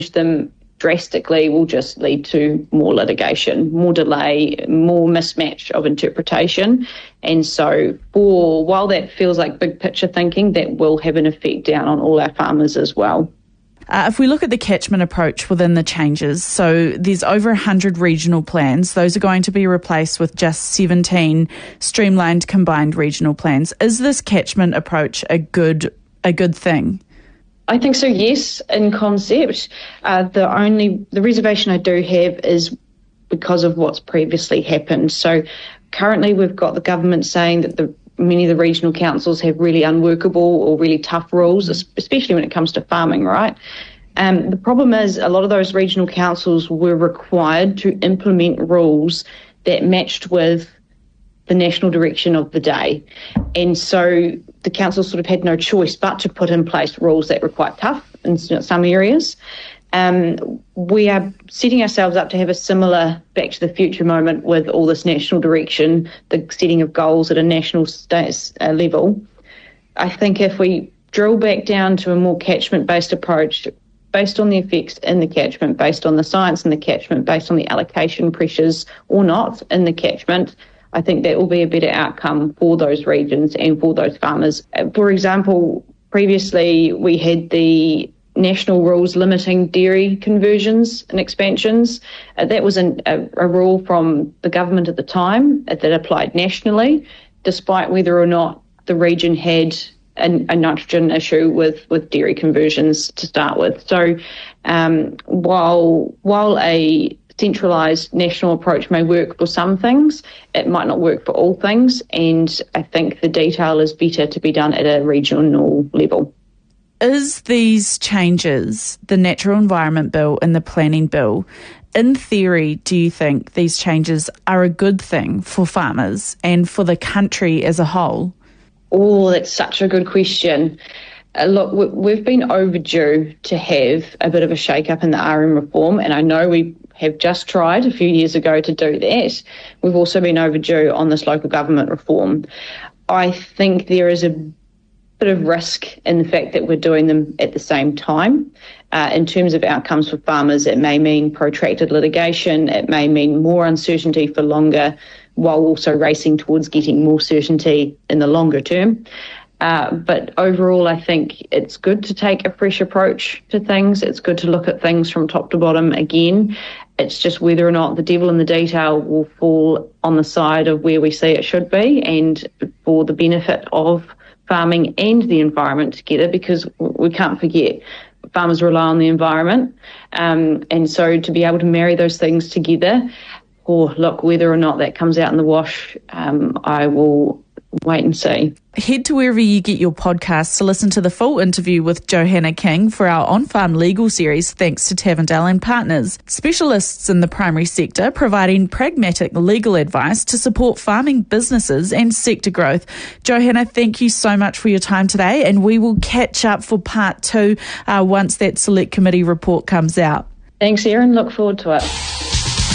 them drastically will just lead to more litigation, more delay, more mismatch of interpretation. And so while that feels like big picture thinking, that will have an effect down on all our farmers as well. If we look at the catchment approach within the changes, so there's over 100 regional plans. Those are going to be replaced with just 17 streamlined combined regional plans. Is this catchment approach a good thing? I think so, yes, in concept. The reservation I do have is because of what's previously happened. So currently we've got the government saying that many of the regional councils have really unworkable or really tough rules, especially when it comes to farming, right? The problem is a lot of those regional councils were required to implement rules that matched with the national direction of the day. And so the council sort of had no choice but to put in place rules that were quite tough in some areas. We are setting ourselves up to have a similar Back to the Future moment with all this national direction, the setting of goals at a national level. I think if we drill back down to a more catchment-based approach, based on the effects in the catchment, based on the science in the catchment, based on the allocation pressures or not in the catchment, I think that will be a better outcome for those regions and for those farmers. For example, previously we had the national rules limiting dairy conversions and expansions. That was a rule from the government at the time that applied nationally, despite whether or not the region had a nitrogen issue with dairy conversions to start with. So while a centralised national approach may work for some things, it might not work for all things, and I think the detail is better to be done at a regional level. Is these changes, the Natural Environment Bill and the Planning Bill, in theory, do you think these changes are a good thing for farmers and for the country as a whole? Oh, that's such a good question. Look, we've been overdue to have a bit of a shake-up in the RM reform, and I know we have just tried a few years ago to do that. We've also been overdue on this local government reform. I think there is a bit of risk in the fact that we're doing them at the same time. In terms of outcomes for farmers, it may mean protracted litigation, it may mean more uncertainty for longer, while also racing towards getting more certainty in the longer term. But overall, I think it's good to take a fresh approach to things. It's good to look at things from top to bottom again. It's just whether or not the devil in the detail will fall on the side of where we see it should be and for the benefit of farming and the environment together, because we can't forget farmers rely on the environment. And so to be able to marry those things together, look, whether or not that comes out in the wash, I will wait and see. Head to wherever you get your podcasts to listen to the full interview with Johanna King for our On-Farm Legal series, thanks to Tavendale and Partners, specialists in the primary sector providing pragmatic legal advice to support farming businesses and sector growth. Johanna, thank you so much for your time today, and we will catch up for part 2 once that select committee report comes out. Thanks, Erin. Look forward to it.